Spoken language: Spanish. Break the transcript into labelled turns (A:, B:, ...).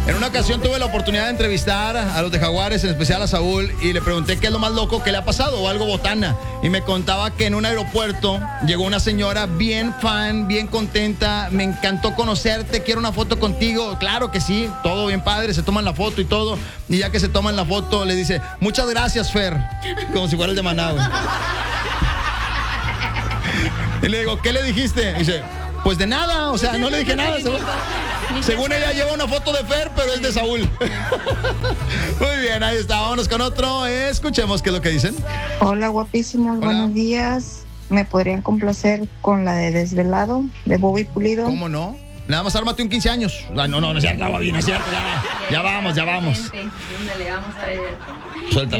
A: En una ocasión tuve la oportunidad de entrevistar a los de Jaguares, en especial a Saúl, y le pregunté qué es lo más loco que le ha pasado o algo botana. Y me contaba que en un aeropuerto llegó una señora bien fan, bien contenta. Me encantó conocerte, quiero una foto contigo. Claro que sí, todo bien padre, se toman la foto y todo. Y ya que se toman la foto, le dice, muchas gracias, Fer. Como si fuera el de Maná, güey. Y le digo, ¿qué le dijiste? Y dice, pues de nada, o sea, no le dije nada. Según ella lleva una foto de Fer, pero es de Saúl. Muy bien, ahí está. Vámonos con otro. Escuchemos qué es lo que dicen.
B: Hola, guapísimos.
A: Hola.
B: Buenos días. ¿Me podrían complacer con la de Desvelado, de Bobby Pulido?
A: ¿Cómo no? Nada más ármate un 15 años. Ah, no es cierto, Bobby, no es cierto. Ya vamos.
C: ¿Dónde le vamos a ver?
A: Suelta.